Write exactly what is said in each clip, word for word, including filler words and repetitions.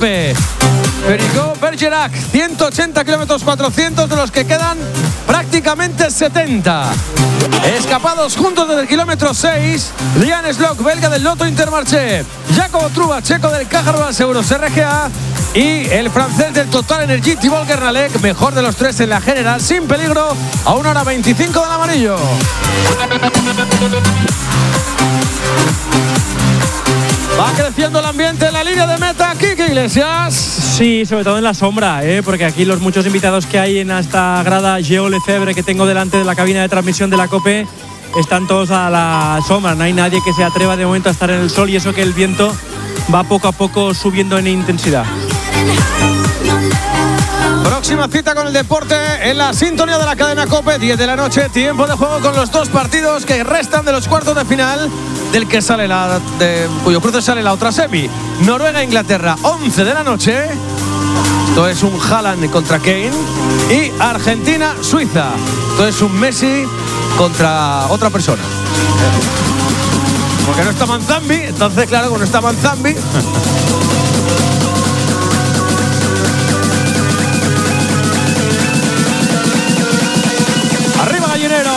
COPE. Pericó Bergerac, ciento ochenta kilómetros cuatrocientos, de los que quedan prácticamente setenta. Escapados juntos desde el kilómetro seis, Lian Slock, belga del Lotto Intermarché, Jacobo Truba, checo del Caja Rural Seguros R G A, y el francés del Total Energy, Thibaut Gernalec, mejor de los tres en la general, sin peligro, a una hora veinticinco del amarillo. Va creciendo el ambiente en la línea de meta. Quique Iglesias. Sí, sobre todo en la sombra, ¿eh? Porque aquí los muchos invitados que hay en esta grada Geo Lefebvre que tengo delante de la cabina de transmisión de la COPE están todos a la sombra. No hay nadie que se atreva de momento a estar en el sol, y eso que el viento va poco a poco subiendo en intensidad. Próxima cita con el deporte en la sintonía de la cadena COPE, diez de la noche, tiempo de juego con los dos partidos que restan de los cuartos de final, del que sale la de cuyo cruce sale la otra semi. Noruega-Inglaterra, once de la noche. Esto es un Haaland contra Kane. Y Argentina-Suiza. Esto es un Messi contra otra persona. Porque no está Manzambi, entonces claro, cuando está Manzambi. Arriba Gallinero.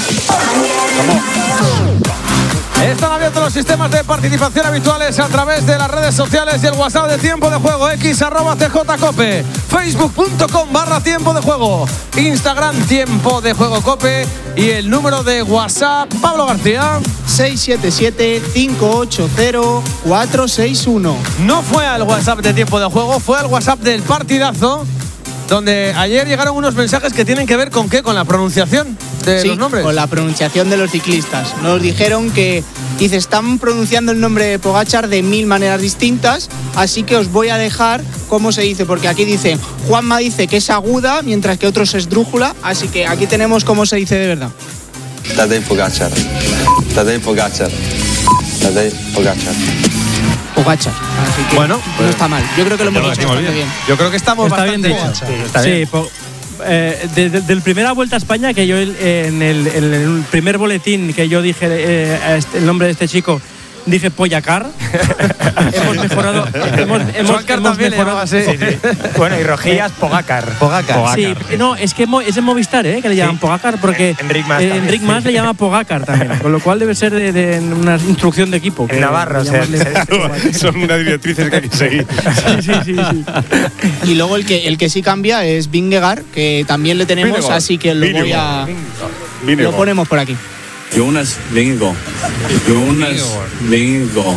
Están abiertos los sistemas de participación habituales a través de las redes sociales y el WhatsApp de Tiempo de Juego, X arroba C J Cope, Facebook punto com barra Tiempo de Juego, Instagram Tiempo de Juego Cope, y el número de WhatsApp, Pablo García, seis siete siete, cinco ocho cero, cuatro seis uno. No fue al WhatsApp de Tiempo de Juego, fue al WhatsApp del partidazo, donde ayer llegaron unos mensajes que tienen que ver con qué, con la pronunciación de sí, los nombres. Con la pronunciación de los ciclistas. Nos dijeron que, dice, están pronunciando el nombre de Pogačar de mil maneras distintas, así que os voy a dejar cómo se dice, porque aquí dice, Juanma dice que es aguda, mientras que otros es drújula, así que aquí tenemos cómo se dice de verdad. Tadej Pogačar. Tadej Pogačar. Tadej Pogačar. Pogačar. Así que bueno, no está mal. Yo creo que lo hemos hecho bastante bien. bien. Yo creo que estamos está bastante bien dicho. bien. Está bien. Sí, po, eh, desde de, de primera vuelta a España, que yo eh, en, el, en el primer boletín que yo dije eh, este, el nombre de este chico, dije Poyacar. hemos mejorado. Hemos, hemos, hemos mejorado. Así. Sí, sí. Bueno, y Rojillas, Pogacar. Pogacar. Pogacar. Sí, no, es que es en Movistar, ¿eh? Que le llaman sí. Pogacar, porque Enric Mas, eh, Enric Mas le llama Pogacar también, con lo cual debe ser de, de una instrucción de equipo. En Navarro, o sea, son unas directrices que hay que seguir. Sí, sí, sí, sí. Y luego el que, el que sí cambia es Vingegaard, que también le tenemos, Vingegaard. Así que lo voy a… Vingegaard. Lo ponemos por aquí. Jonas Vingegaard. Jonas Vingegaard.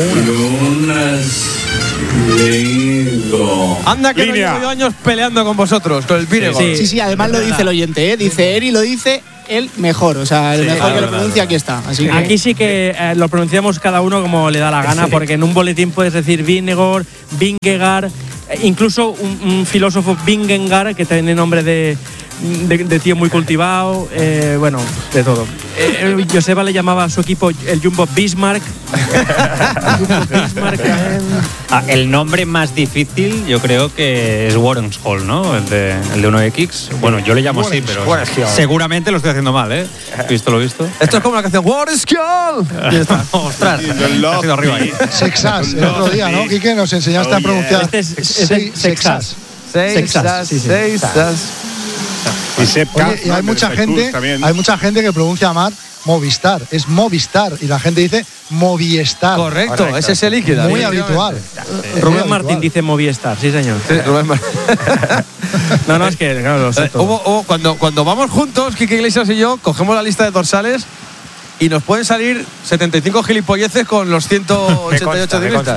Jonas Vingegaard. Anda que Línea. no llevo años peleando con vosotros, con el Vingegaard. Sí, sí, sí, además lo dice el oyente, ¿eh? Dice Eri, lo dice el mejor, o sea, el sí, mejor claro, que lo pronuncia, aquí está. Así que… Aquí sí que eh, lo pronunciamos cada uno como le da la gana, porque en un boletín puedes decir Vingegaard, Vingegaard, eh, incluso un, un filósofo Vingegaard, que tiene nombre de… De, de tío muy cultivado, eh, bueno, de todo. Eh, Joseba le llamaba a su equipo el Jumbo Bismarck. El Jumbo Bismarck eh. ah, el nombre más difícil yo creo que es Warrenshall, ¿no? El de, el de uno X. Bueno, yo le llamo así, pero seguramente lo estoy haciendo mal, ¿eh? ¿Visto lo visto? Esto es como la canción Warrenshall. Ostras, ha sido arriba ahí. Sexas, el otro día, ¿no? Quique, nos enseñaste a pronunciar. Este es, este es Sexas. Sexas, Sexas. Y, Oye, y hay mucha gente, también. hay mucha gente que pronuncia mal Movistar, es Movistar y la gente dice Movistar. Correcto, Correcto. ese es el líquido. Muy habitual. Sí. Rubén Muy Martín habitual. dice Movistar, sí señor. Sí, Rubén Martín. no, no, es que claro, lo sé todo. Hubo, hubo, cuando, cuando vamos juntos, Quique Iglesias y yo, cogemos la lista de dorsales y nos pueden salir setenta y cinco gilipolleces con los ciento ochenta y ocho ciclistas.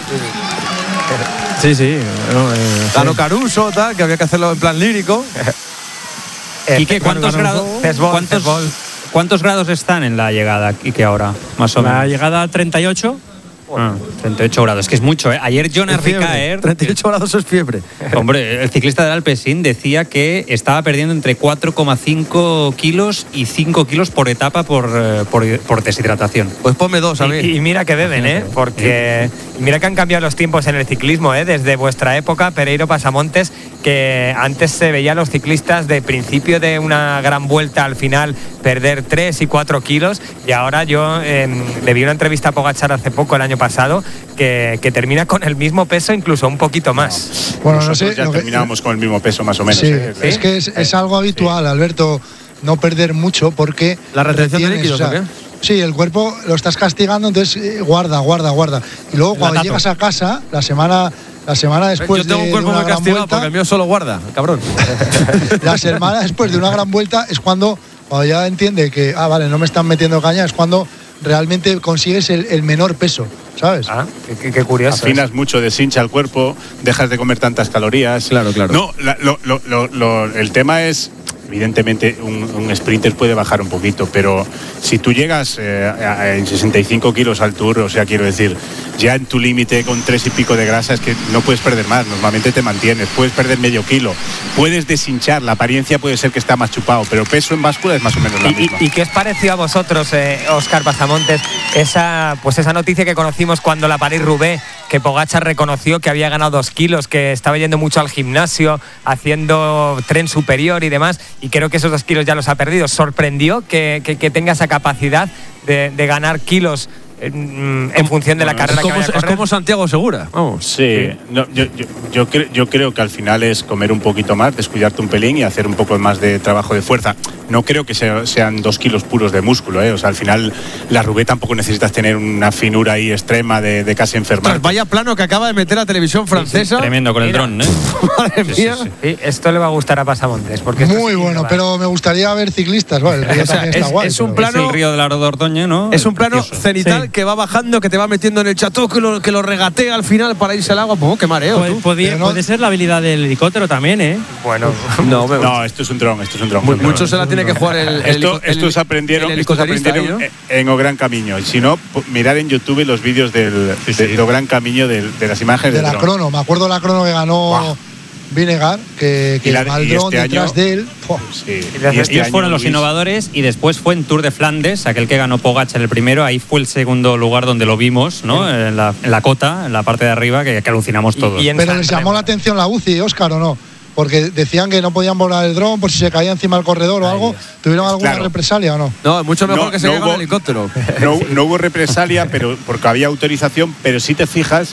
Sí, sí. No, eh, Dano Caruso, tal, que había que hacerlo en plan lírico. Quique, ¿cuántos grados, ¿cuántos, ¿cuántos grados están en la llegada, Quique, ahora? Más o menos. La llegada treinta y ocho. Ah, treinta y ocho grados, que es mucho, ¿eh? Ayer Jonas Ricaer… treinta y ocho grados es fiebre. Hombre, el ciclista del Alpecin decía que estaba perdiendo entre cuatro coma cinco kilos y cinco kilos por etapa por, por, por deshidratación. Pues ponme dos a mí. Y, y mira que beben, ¿eh? Porque mira que han cambiado los tiempos en el ciclismo, ¿eh? Desde vuestra época, Pereiro Pasamontes, que antes se veía a los ciclistas de principio de una gran vuelta al final perder tres y cuatro kilos, y ahora yo eh, le vi una entrevista a Pogačar hace poco, el año pasado, que, que termina con el mismo peso, incluso un poquito más. No. Bueno, nosotros no sé, ya terminábamos que, con el mismo peso más o menos. Sí, ¿eh? Es que es, es algo habitual, sí. Alberto, no perder mucho porque… ¿La retención de líquidos o qué? Sí, el cuerpo lo estás castigando, entonces eh, guarda, guarda, guarda. Y luego cuando llegas a casa, la semana… La semana después Yo tengo de, un cuerpo de una muy gran castigado vuelta, porque el mío solo guarda, cabrón. La semana después de una gran vuelta es cuando, cuando ya entiende que, ah, vale, no me están metiendo caña, es cuando realmente consigues el, el menor peso, ¿sabes? Ah, qué, qué curioso. Afinas mucho, deshincha el cuerpo, dejas de comer tantas calorías. Claro, claro. No, la, lo, lo, lo, lo, el tema es… Evidentemente un, un sprinter puede bajar un poquito, pero si tú llegas eh, a, a, en sesenta y cinco kilos al Tour, o sea, quiero decir, ya en tu límite con tres y pico de grasa es que no puedes perder más, normalmente te mantienes, puedes perder medio kilo, puedes deshinchar, la apariencia puede ser que está más chupado, pero peso en báscula es más o menos la ¿Y, misma. ¿Y qué os pareció a vosotros, eh, Óscar Pasamontes, esa, pues esa noticia que conocimos cuando la París-Roubaix, que Pogačar reconoció que había ganado dos kilos, que estaba yendo mucho al gimnasio, haciendo tren superior y demás, y creo que esos dos kilos ya los ha perdido? ¿Sorprendió que, que, que tenga esa capacidad de, de ganar kilos en, en función de la carrera es como, que vaya a correr? Es como Santiago Segura, vamos. Sí, sí. No, yo, yo, yo, cre, yo creo que al final es comer un poquito más, descuidarte un pelín y hacer un poco más de trabajo de fuerza. No creo que sea, sean dos kilos puros de músculo, ¿eh? O sea, al final la Roubaix tampoco necesitas tener una finura ahí extrema de, de casi enfermar. Vaya plano que acaba de meter la televisión francesa. Sí, sí, tremendo con el dron, ¿eh? Madre sí, mía. Sí, sí. Sí, esto le va a gustar a Pasamontes. Porque muy bueno, va. Pero me gustaría ver ciclistas. Vale, el río o sea, también es, está guay. Es un plano, es el río de la Dordoña, ¿no? Es un plano precioso. cenital Sí. que va bajando, que te va metiendo en el chateau, que lo, que lo regatea al final para irse al agua. Pues, qué mareo. Puede, podía, no, puede ser la habilidad del helicóptero también, ¿eh? Bueno, no, me no, esto es un dron, esto es un dron. Muy, mucho se la tiene que jugar el, el Esto, el, estos aprendieron, el estos aprendieron ahí, ¿no? en O Gran Camino. Y si no, mirar en YouTube los vídeos del, sí, sí. del O Gran Camino, de, de las imágenes de del la dron. crono. Me acuerdo la crono que ganó wow. Vinegar, que, que la, va el dron este detrás año, de él. Sí. Y ellos este fueron los Luis. innovadores, y después fue en Tour de Flandes, aquel que ganó Pogačar el primero. Ahí fue el segundo lugar donde lo vimos, ¿no? En la, en la cota, en la parte de arriba, que, que alucinamos todos. Y, y Pero les llamó la atención la U C I, Óscar, ¿o no? Porque decían que no podían volar el dron por si se caía encima del corredor o algo. ¿Tuvieron alguna claro. represalia o no? No, es mucho mejor no, que se no caiga hubo, el helicóptero. No, no hubo represalia, pero porque había autorización. Pero si te fijas,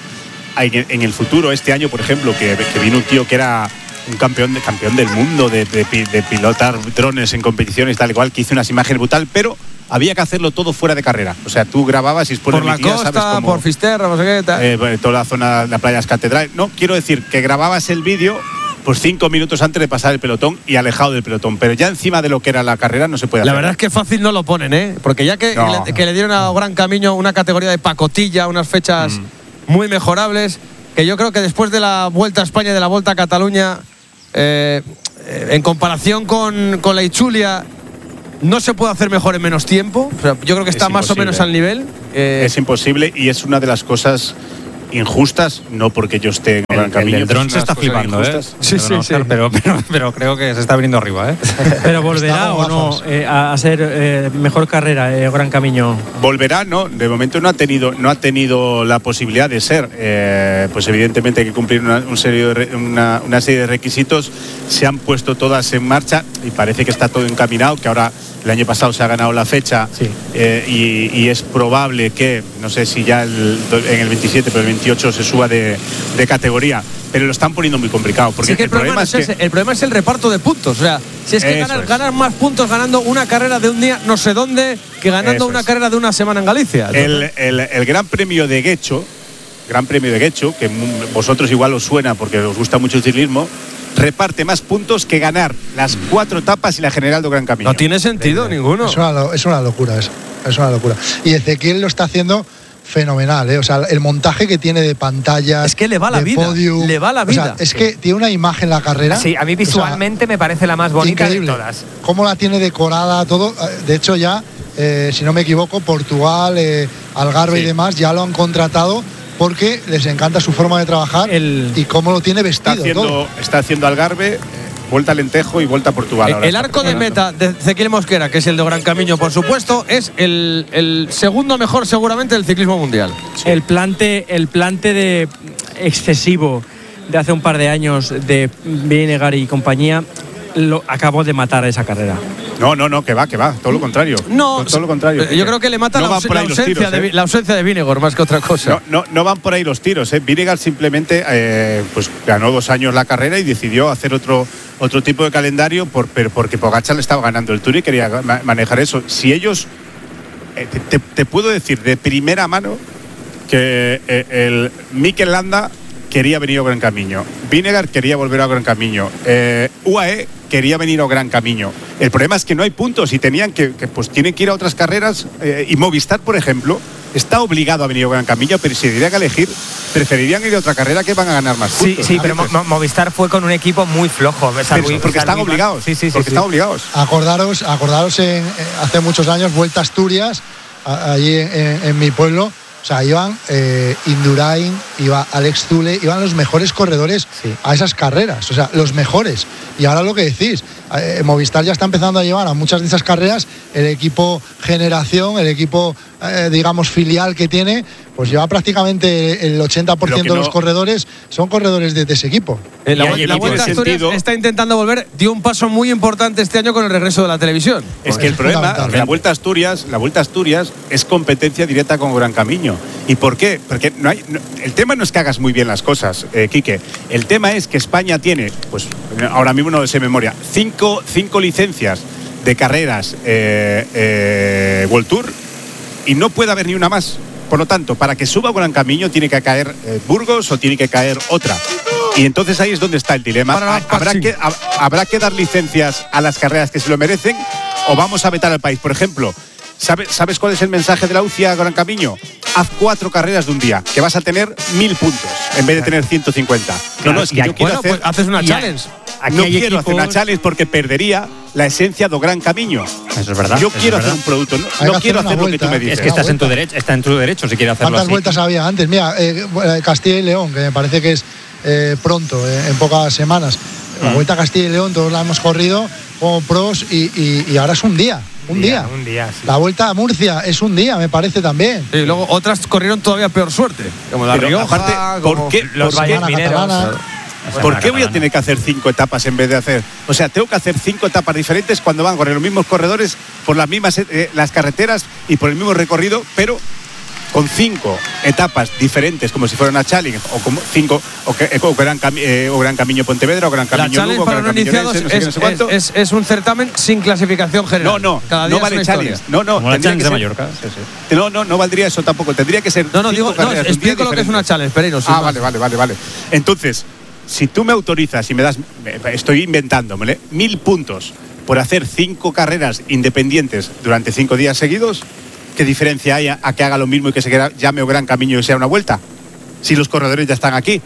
en el futuro, este año, por ejemplo, que, que vino un tío que era un campeón, de, campeón del mundo de, de, de pilotar drones en competiciones, tal y cual, que hizo unas imágenes brutal, pero había que hacerlo todo fuera de carrera. O sea, tú grababas y después por la costa, ¿sabes cómo? Por Fisterra, no sé qué tal. Eh, toda la zona de la playa Catedral. No, quiero decir que grababas el vídeo pues cinco minutos antes de pasar el pelotón y alejado del pelotón, pero ya encima de lo que era la carrera no se puede hacer. La verdad es que fácil no lo ponen, ¿eh? Porque ya que, no. le, que le dieron a Gran Camino una categoría de pacotilla, unas fechas mm. muy mejorables, que yo creo que después de la Vuelta a España y de la Vuelta a Cataluña, eh, en comparación con, con la Itzulia, no se puede hacer mejor en menos tiempo. O sea, yo creo que está más o menos al nivel. Eh, es imposible, y es una de las cosas injustas, no porque yo esté en Gran Camino. El dron se está flipando, ¿eh? Sí, sí, sí. Pero, pero, pero creo que se está viniendo arriba, ¿eh? Pero volverá o no eh, a ser eh, mejor carrera, eh, Gran Camino. Volverá, ¿no? De momento no ha tenido, no ha tenido la posibilidad de ser. Eh, pues evidentemente hay que cumplir una, un serie de, una, una serie de requisitos. Se han puesto todas en marcha y parece que está todo encaminado, que ahora el año pasado se ha ganado la fecha, sí. eh, y, y es probable que, no sé si ya el, en el veintisiete, pero el veintiocho se suba de, de categoría. Pero lo están poniendo muy complicado. Porque sí, que el, el, problema problema no es es que ese, el problema es el reparto de puntos. O sea, si es que ganar, es. ganar más puntos ganando una carrera de un día no sé dónde que ganando Eso una es. carrera de una semana en Galicia. El, el, el Gran Premio de Guecho, Gran Premio de Guecho, que vosotros igual os suena porque os gusta mucho el ciclismo, reparte más puntos que ganar las cuatro etapas y la general de Gran Camino. No tiene sentido de, ninguno. Es una, es una locura eso. Es una locura. Y Ezequiel lo está haciendo fenomenal, ¿eh? O sea, el montaje que tiene de pantallas. Es que le va la vida. Podium, le va la vida. O sea, es que tiene una imagen la carrera. Sí, a mí visualmente o sea, me parece la más bonita increíble. de todas. Cómo la tiene decorada, todo. De hecho, ya, eh, si no me equivoco, Portugal, eh, Algarve sí. y demás ya lo han contratado porque les encanta su forma de trabajar el, y cómo lo tiene vestido. Está haciendo, todo. Está haciendo Algarve, vuelta a Lentejo y vuelta a Portugal. El, ahora el arco de meta de Ezequiel Mosquera, que es el de Gran Camino, por supuesto, es el, el segundo mejor seguramente del ciclismo mundial. Sí. El plante, el plante de excesivo de hace un par de años de Vinegar y compañía, lo acabó de matar esa carrera. No, no, no, que va, que va, todo lo contrario. No, todo lo contrario. Yo creo que le mata no la, aus la, ausencia tiros, de, ¿eh? la ausencia de Vinegar más que otra cosa. No, no, no van por ahí los tiros. ¿eh? Vinegar simplemente eh, pues ganó dos años la carrera y decidió hacer otro, otro tipo de calendario por, pero porque Pogačar le estaba ganando el Tour y quería ma manejar eso. Si ellos, eh, te, te puedo decir de primera mano que eh, el Mikel Landa quería venir a Gran Camino, Vinegar quería volver a Gran Camino, eh, U A E quería venir a Gran Camino. El problema es que no hay puntos y tenían que, que pues tienen que ir a otras carreras eh, y Movistar, por ejemplo, está obligado a venir a Gran Camino, pero si tendrían que elegir, preferirían ir a otra carrera que van a ganar más puntos. Sí, sí, pero Mo Movistar fue con un equipo muy flojo. Pero porque están obligados. Sí, sí, sí, porque sí. están obligados. Acordaros, acordaros en, hace muchos años, Vuelta a Asturias, a, allí en, en mi pueblo. O sea, iban eh, Indurain, iba Alex Zule, iban los mejores corredores sí. a esas carreras, o sea, los mejores. Y ahora lo que decís, eh, Movistar ya está empezando a llevar a muchas de esas carreras el equipo generación, el equipo, eh, digamos, filial que tiene, pues lleva prácticamente el ochenta por ciento de no, los corredores, son corredores de, de ese equipo. Eh, la, la Vuelta a Asturias está intentando volver, dio un paso muy importante este año con el regreso de la televisión. Es que el problema, la Vuelta a Asturias, la Vuelta a Asturias es competencia directa con Gran Camino. ¿Y por qué? Porque no hay, no, el tema no es que hagas muy bien las cosas, eh, Quique. El tema es que España tiene, pues ahora mismo no lo sé de memoria, cinco, cinco licencias de carreras eh, eh, World Tour y no puede haber ni una más. Por lo tanto, para que suba Gran Camino tiene que caer eh, Burgos o tiene que caer otra. Y entonces ahí es donde está el dilema. ¿Habrá que, ¿Habrá que dar licencias a las carreras que se lo merecen o vamos a vetar al país? Por ejemplo, ¿sabes, ¿sabes cuál es el mensaje de la U C I a Gran Camino? Haz cuatro carreras de un día, que vas a tener mil puntos en vez de tener ciento cincuenta. No, no, es que yo quiero bueno, hacer… Pues haces una challenge. Aquí no quiero equipos... hacer una challenge porque perdería la esencia do Gran Camino. Eso es verdad. Yo eso quiero es hacer un producto, no, no quiero hacer vuelta, lo que tú me dices. Es que estás en tu derecho, está en tu derecho si quieres hacerlo ¿Cuántas así? vueltas había antes? Mira, eh, Castilla y León, que me parece que es eh, pronto, eh, en pocas semanas. La mm. Vuelta a Castilla y León, todos la hemos corrido como pros y, y, y ahora es un día. Un día, día. Un día sí. La Vuelta a Murcia es un día, me parece también. Y sí, luego otras corrieron todavía peor suerte. Como la Pero Rioja, aparte, como ¿por qué los valles mineros? ¿Por qué voy a tener que hacer cinco etapas en vez de hacer? O sea, tengo que hacer cinco etapas diferentes cuando van con los mismos corredores, por las mismas eh, las carreteras y por el mismo recorrido, pero con cinco etapas diferentes, como si fuera una challenge, o como cinco, o, que, o, gran, eh, o Gran Camino Pontevedra, o Gran Camino Lugo, o Gran Camino Orense, no sé qué, no sé cuánto. Es, es, es un certamen sin clasificación general. No, no, Cada día no vale challenge. No, no, como la challenge de ser, Mallorca. Sí, sí. No, no, no valdría eso tampoco. Tendría que ser. No, no, cinco digo, no, explico lo que es una challenge, Pereiro. Ah, vale, vale, vale, vale. Entonces, si tú me autorizas y me das, estoy inventándomele, mil puntos por hacer cinco carreras independientes durante cinco días seguidos, ¿qué diferencia hay a, a que haga lo mismo y que se llame o Gran Camino y sea una vuelta? Si los corredores ya están aquí.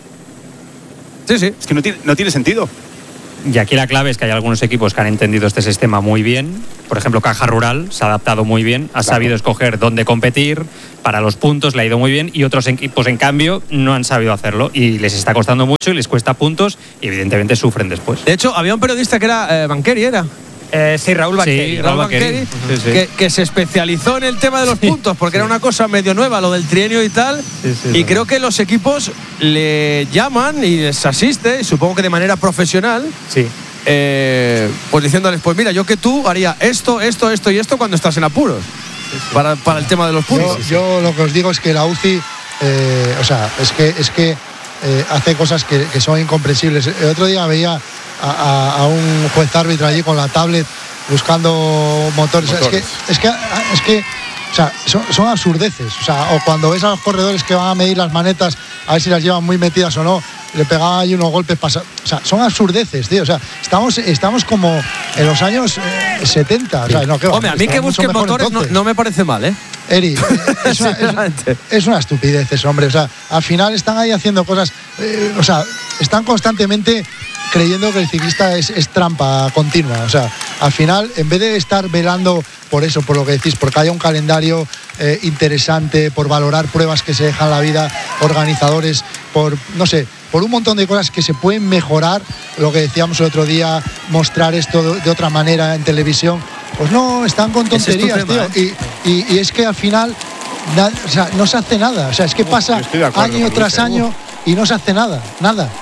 Sí, sí. Es que no tiene, no tiene sentido. Y aquí la clave es que hay algunos equipos que han entendido este sistema muy bien. Por ejemplo, Caja Rural se ha adaptado muy bien, ha claro. sabido escoger dónde competir, para los puntos le ha ido muy bien, y otros equipos, en cambio, no han sabido hacerlo y les está costando mucho y les cuesta puntos y evidentemente sufren después. De hecho, había un periodista que era eh, Banqueri, ¿era? Eh, sí, Raúl Banqueri. Sí, Raúl Banqueri, sí, sí. Que, que se especializó en el tema de los sí, puntos, porque sí. era una cosa medio nueva, lo del trienio y tal. Sí, sí, y sí. creo que los equipos le llaman y les asiste, supongo que de manera profesional. Sí. Eh, pues diciéndoles, pues mira, yo que tú haría esto, esto, esto y esto cuando estás en apuros. Sí, sí. Para, para el tema de los puntos. Yo, yo lo que os digo es que la U C I, eh, o sea, es que, es que eh, hace cosas que, que son incomprensibles. El otro día veía A, a, a un juez árbitro allí con la tablet buscando motores. motores. Es que, es que, es que o sea, son, son absurdeces. O sea, o cuando ves a los corredores que van a medir las manetas, a ver si las llevan muy metidas o no, le pegaban ahí unos golpes pasados. O sea, son absurdeces, tío. O sea, estamos, estamos como en los años eh, setenta. O sea, no, que Hombre, a mí que busquen motores no, no me parece mal, ¿eh? Eri, es una, es, es una estupidez eso, hombre. O sea, al final están ahí haciendo cosas. Eh, o sea, están constantemente creyendo que el ciclista es, es trampa continua. O sea, al final, en vez de estar velando por eso, por lo que decís, porque haya un calendario eh, interesante, por valorar pruebas que se dejan la vida, organizadores, por, no sé, por un montón de cosas que se pueden mejorar, lo que decíamos el otro día, mostrar esto de, de otra manera en televisión, pues no, están con tonterías, es tema, tío. ¿eh? Y, y, y es que al final, na, o sea, no se hace nada. O sea, es que pasa año tras año y no se hace nada, nada.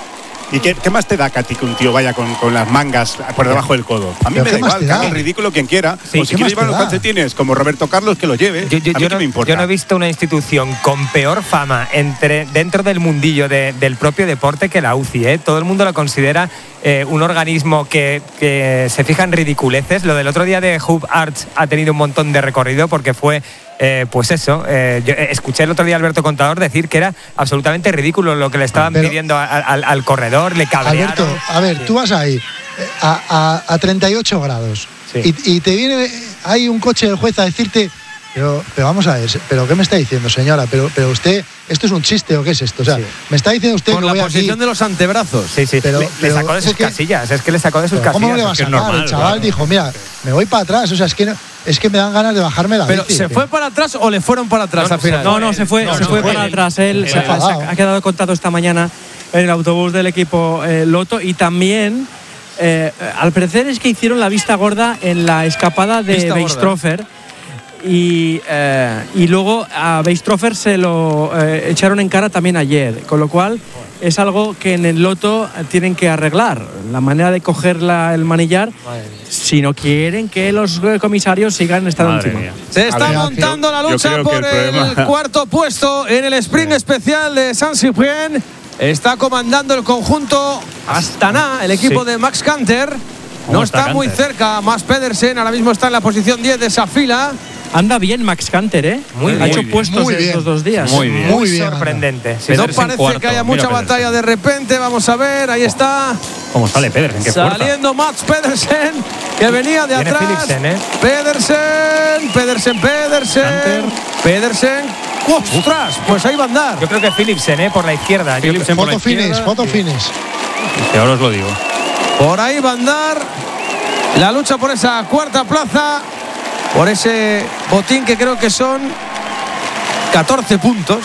¿Y qué, qué más te da, Katy, que un tío vaya con, con las mangas por debajo del codo? A mí me da igual, que haga el ridículo quien quiera. Sí, o si quiere llevar los calcetines como Roberto Carlos, que lo lleve. Yo, yo, a mí yo qué no, me importa. yo no he visto una institución con peor fama entre, dentro del mundillo de, del propio deporte que la U C I, ¿eh? Todo el mundo lo considera eh, un organismo que, que se fija en ridiculeces. Lo del otro día de Hoop Arts ha tenido un montón de recorrido porque fue, eh, pues eso, eh, yo escuché el otro día a Alberto Contador decir que era absolutamente ridículo lo que le estaban Pero, pidiendo al, al, al corredor, le cabrearon. Alberto, a ver, Sí. tú vas ahí a, a, a treinta y ocho grados Sí. y, y te viene hay un coche del juez a decirte, pero, pero vamos a ver, ¿pero qué me está diciendo, señora? Pero, pero usted, ¿esto es un chiste o qué es esto? O sea, Sí. me está diciendo usted Con que la voy posición aquí. de los antebrazos. Sí, sí, Pero- le, le pero sacó de es sus que- casillas, es que le sacó de sus Pero casillas. ¿cómo le va a es que es sacar? normal, El chaval claro. dijo, mira, me voy para atrás, o sea, es que, no- es que me dan ganas de bajarme la Pero bici. ¿se fue para atrás o le fueron para atrás al final? No, no, se fue, No, se no, fue fue para él. atrás. Él Él se, se ha se ha, enfadado. ha quedado contado esta mañana en el autobús del equipo eh, Loto y también, eh, al parecer es que hicieron la vista gorda en la escapada de Vista gorda. Beistroffer y, eh, y luego a Beistroffer se lo eh, echaron en cara también ayer, con lo cual es algo que en el Loto tienen que arreglar, la manera de coger la- el manillar, si no quieren que los eh, comisarios sigan estando Madre encima. mía. Se está A ver, montando la yo lucha creo que por el el, problema- cuarto puesto en el sprint especial de Saint-Cyprien. Está comandando el conjunto Astana, el equipo Sí. de Max Canter. No ¿Cómo está, está muy Canter? cerca. Max Pedersen ahora mismo está en la posición diez de esa fila. Anda bien Max Canter, ¿eh? Muy ha bien. hecho Muy bien. puestos Muy bien. estos dos días. Muy bien. Muy bien, sorprendente. Sí, No Pedersen parece cuarto. que haya Mira mucha Pedersen. batalla de repente. Vamos a ver, ahí está. ¿Cómo sale Pedersen? Qué fuerza. Saliendo Max Pedersen, que venía de Viene atrás. Philipsen, ¿eh? Pedersen, Pedersen, Pedersen. Canter. Pedersen. ¡Ostras! Pues ahí va a andar. Yo creo que Philipsen, ¿eh? Por la izquierda. Yo creo- Philipsen por la Foto finish, izquierda. foto finish. Sí, ahora os lo digo. Por ahí va a andar la lucha por esa cuarta plaza, por ese botín que creo que son catorce puntos.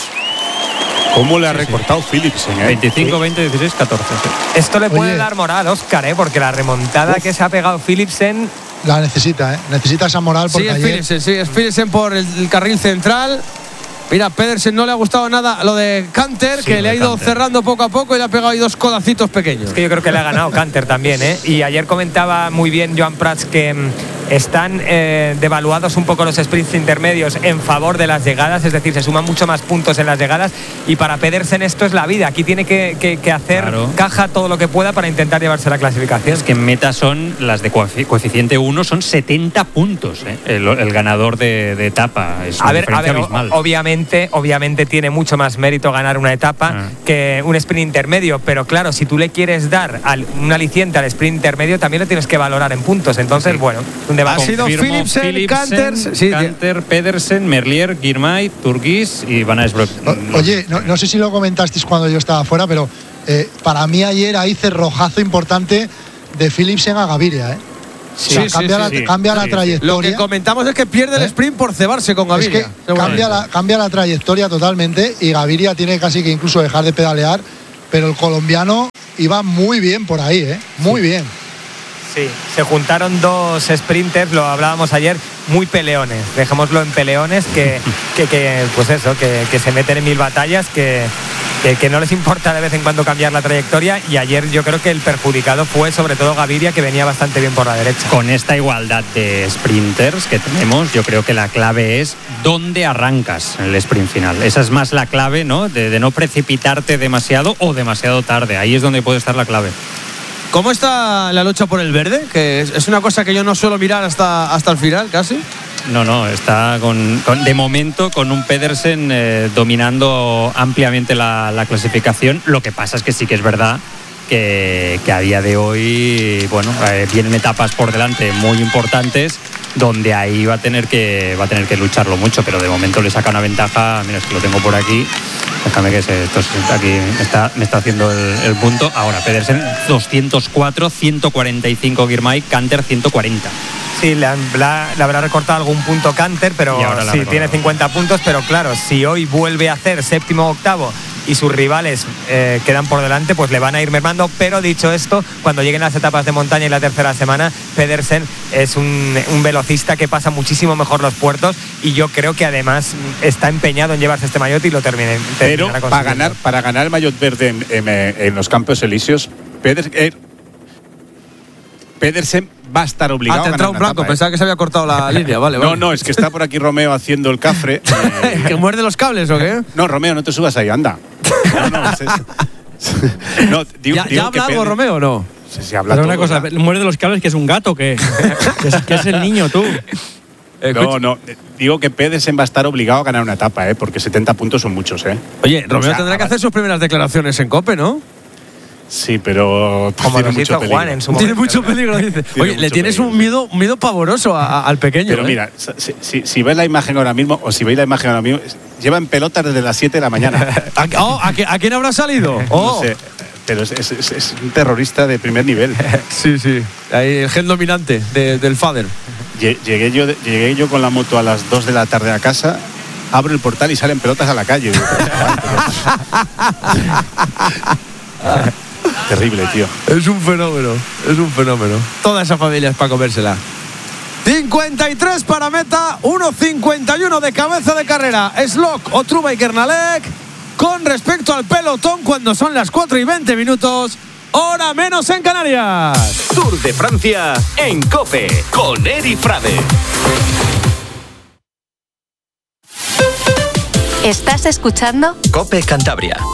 ¿Cómo le ha recortado Philipsen, eh? veinticinco, veinte, dieciséis, catorce. Sí. Esto le puede Oye. dar moral, Óscar, ¿eh? Porque la remontada que se ha pegado Philipsen. La necesita, ¿eh? Necesita esa moral Sí, porque es ayer… Philipsen, sí, es Philipsen por el, el carril central. Mira, Pedersen no le ha gustado nada lo de Canter, Sí, que lo le ha de ido Canter. cerrando poco a poco y le ha pegado ahí dos codacitos pequeños. Es que yo creo que le ha ganado Canter también, ¿eh? Y ayer comentaba muy bien Joan Prats que mm, están eh, devaluados un poco los sprints intermedios en favor de las llegadas, es decir, se suman mucho más puntos en las llegadas y para Pedersen esto es la vida. Aquí tiene que, que- que hacer Claro. caja todo lo que pueda para intentar llevarse la clasificación. Es que en meta son las de coefi- coeficiente uno, son setenta puntos. ¿eh? El, el ganador de, de etapa. Es una A ver, a diferencia ver, o- abismal. obviamente, obviamente tiene mucho más mérito ganar una etapa Ah. que un sprint intermedio, pero claro, si tú le quieres dar al- un aliciente al sprint intermedio, también lo tienes que valorar en puntos. Entonces, bueno, un debate. Ha sido Confirmo, Philipsen, Canter, sí, Canter, Pedersen, Merlier, Girmay, Turgis y Van Aysbroek. O- Oye, no, no sé si lo comentasteis cuando yo estaba fuera, pero eh, para mí ayer ahí cerrojazo importante de Philipsen a Gaviria, ¿eh? Sí, O sea, sí, cambia sí, la, sí. cambia la Sí, sí. trayectoria. Lo que comentamos es que pierde el ¿Eh? sprint por cebarse con Es Gaviria. que seguramente. cambia la, cambia la trayectoria totalmente y Gaviria tiene casi que incluso dejar de pedalear, pero el colombiano iba muy bien por ahí, ¿eh? Muy bien. Sí, se juntaron dos sprinters, lo hablábamos ayer, muy peleones. Dejémoslo en peleones, que, que, que, pues eso, que, que se meten en mil batallas, que, que, que no les importa de vez en cuando cambiar la trayectoria. Y ayer yo creo que el perjudicado fue sobre todo Gaviria, que venía bastante bien por la derecha. Con esta igualdad de sprinters que tenemos, yo creo que la clave es dónde arrancas en el sprint final. Esa es más la clave, ¿no? De, de no precipitarte demasiado o demasiado tarde. Ahí es donde puede estar la clave. ¿Cómo está la lucha por el verde? Que es, es una cosa que yo no suelo mirar hasta, hasta el final, casi. No, no, está con, con- de momento con un Pedersen eh, dominando ampliamente la, la clasificación. Lo que pasa es que sí que es verdad que, que a día de hoy, bueno, eh, vienen etapas por delante muy importantes donde ahí va a tener que va a tener que lucharlo mucho, pero de momento le saca una ventaja. Mira, es que lo tengo por aquí. Déjame que se, esto se- aquí me está, me está haciendo el, el punto. Ahora, Pedersen doscientos cuatro, ciento cuarenta y cinco Girmay, Canter ciento cuarenta. Sí, le, han- la- le habrá recortado algún punto Canter, pero Y ahora la sí, recorta. tiene cincuenta puntos. Pero claro, si hoy vuelve a hacer séptimo o octavo y sus rivales eh, quedan por delante, pues le van a ir mermando. Pero dicho esto, cuando lleguen las etapas de montaña y la tercera semana, Pedersen es un, un velocista que pasa muchísimo mejor los puertos, y yo creo que además está empeñado en llevarse este maillot y lo termine. Pero para ganar, para ganar el maillot verde en, en, en los Campos Elíseos, Pedersen, eh, Pedersen va a estar obligado ah, te a ganar entrado un blanco, etapa, pensaba ¿eh? que se había cortado la línea, vale, vale. No, no, es que está por aquí Romeo haciendo el cafre. Eh, ¿Que muerde los cables o qué? No, Romeo, no te subas ahí, anda. No, no, es, es, no digo, ¿Ya, digo ¿ya habla algo, Romeo, o no? Sí, sí, habla Pero todo, una cosa, ¿verdad? muerde los cables, que es un gato, que, que, es, que es el niño, tú. No, no, digo que Pedersen va a estar obligado a ganar una etapa, ¿eh? Porque setenta puntos son muchos, ¿eh? Oye, Romeo O sea, tendrá que hacer sus primeras declaraciones en COPE, ¿no? Sí, pero como tiene nos mucho hizo peligro. Juan en su Tiene momento. mucho peligro, dice. Tiene Oye, le mucho tienes peligro, un miedo, un miedo pavoroso a- a- al pequeño. Pero ¿eh? mira, si, si, si veis la imagen ahora mismo, o si veis la imagen ahora mismo, lleva en pelotas desde las siete de la mañana. ¿A, oh, ¿a, qué- a quién habrá salido? Oh. No sé, pero es, es- es- es un terrorista de primer nivel. Sí, sí. Ahí el gen dominante de- del father. Lle- Llegué yo, llegué yo con la moto a las dos de la tarde a casa, abro el portal y salen pelotas a la calle. Digo, terrible, tío. Es un fenómeno, es un fenómeno. Toda esa familia es para comérsela. cincuenta y tres para meta, uno cincuenta y uno de cabeza de carrera. Slock, Otruba y Kernalek. Con respecto al pelotón, cuando son las cuatro y veinte minutos, hora menos en Canarias. Tour de Francia en COPE con Eri Frade. ¿Estás escuchando? COPE Cantabria.